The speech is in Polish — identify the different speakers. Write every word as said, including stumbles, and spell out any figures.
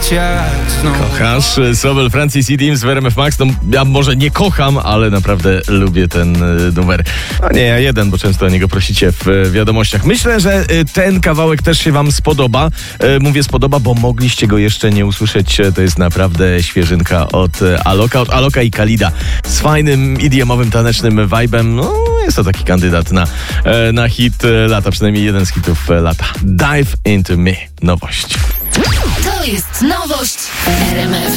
Speaker 1: Kochasz Sobel, Francis i Dims w R M F Max? No, ja może nie kocham, ale naprawdę lubię ten y, numer. A nie, ja jeden, bo często o niego prosicie w y, wiadomościach. Myślę, że y, ten kawałek też się wam spodoba. Y, mówię spodoba, bo mogliście go jeszcze nie usłyszeć. To jest naprawdę świeżynka od y, Aloka, od Aloka i Khalida. Z fajnym, idiomowym, tanecznym vibe'em. No, jest to taki kandydat na, y, na hit y, lata, przynajmniej jeden z hitów y, lata. Dive Into Me. Nowość.
Speaker 2: To jest nowość R M F.